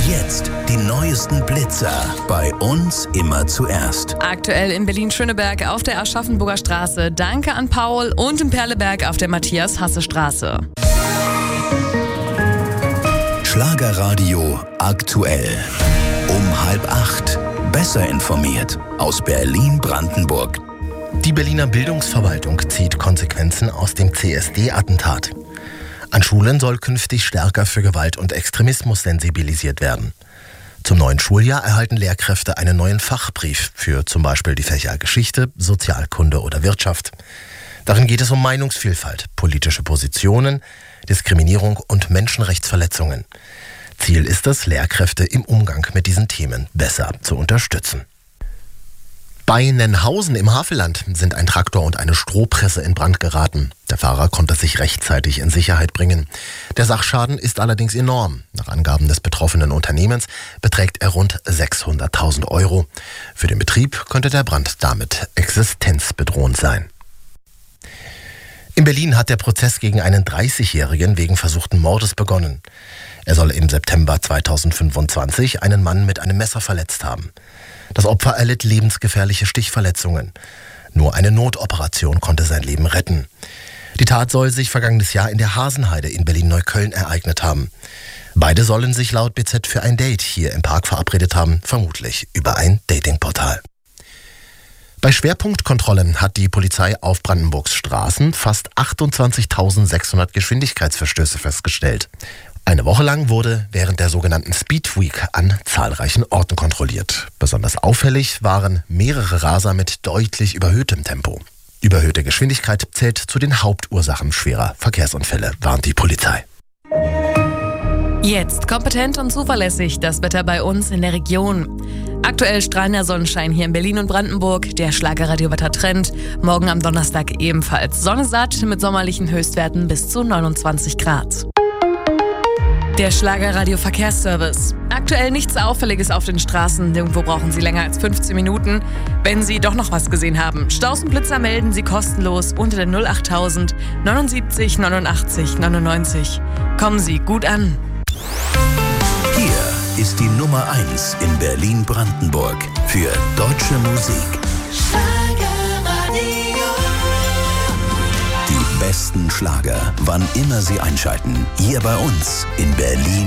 Jetzt die neuesten Blitzer. Bei uns immer zuerst. Aktuell in Berlin-Schöneberg auf der Aschaffenburger Straße. Danke an Paul. Und in Perleberg auf der Matthias-Hasse-Straße. Schlagerradio aktuell. Um 7:30. Besser informiert aus Berlin-Brandenburg. Die Berliner Bildungsverwaltung zieht Konsequenzen aus dem CSD-Attentat. An Schulen soll künftig stärker für Gewalt und Extremismus sensibilisiert werden. Zum neuen Schuljahr erhalten Lehrkräfte einen neuen Fachbrief für zum Beispiel die Fächer Geschichte, Sozialkunde oder Wirtschaft. Darin geht es um Meinungsvielfalt, politische Positionen, Diskriminierung und Menschenrechtsverletzungen. Ziel ist es, Lehrkräfte im Umgang mit diesen Themen besser zu unterstützen. Bei Nennhausen im Havelland sind ein Traktor und eine Strohpresse in Brand geraten. Der Fahrer konnte sich rechtzeitig in Sicherheit bringen. Der Sachschaden ist allerdings enorm. Nach Angaben des betroffenen Unternehmens beträgt er rund 600.000 €. Für den Betrieb könnte der Brand damit existenzbedrohend sein. In Berlin hat der Prozess gegen einen 30-Jährigen wegen versuchten Mordes begonnen. Er soll im September 2025 einen Mann mit einem Messer verletzt haben. Das Opfer erlitt lebensgefährliche Stichverletzungen. Nur eine Notoperation konnte sein Leben retten. Die Tat soll sich vergangenes Jahr in der Hasenheide in Berlin-Neukölln ereignet haben. Beide sollen sich laut BZ für ein Date hier im Park verabredet haben, vermutlich über ein Datingportal. Bei Schwerpunktkontrollen hat die Polizei auf Brandenburgs Straßen fast 28.600 Geschwindigkeitsverstöße festgestellt. Eine Woche lang wurde während der sogenannten Speed Week an zahlreichen Orten kontrolliert. Besonders auffällig waren mehrere Raser mit deutlich überhöhtem Tempo. Überhöhte Geschwindigkeit zählt zu den Hauptursachen schwerer Verkehrsunfälle, warnt die Polizei. Jetzt kompetent und zuverlässig das Wetter bei uns in der Region. Aktuell strahlender Sonnenschein hier in Berlin und Brandenburg. Der Schlagerradio-Wetter-Trend. Morgen am Donnerstag ebenfalls Sonne satt mit sommerlichen Höchstwerten bis zu 29 Grad. Der Schlagerradio-Verkehrsservice. Aktuell nichts Auffälliges auf den Straßen. Nirgendwo brauchen Sie länger als 15 Minuten. Wenn Sie doch noch was gesehen haben, Staus und Blitzer melden Sie kostenlos unter der 08000 79 89 99. Kommen Sie gut an. Hier ist die Nummer 1 in Berlin-Brandenburg für deutsche Musik. Schlagerradio. Die besten Schlager, wann immer Sie einschalten. Hier bei uns in Berlin.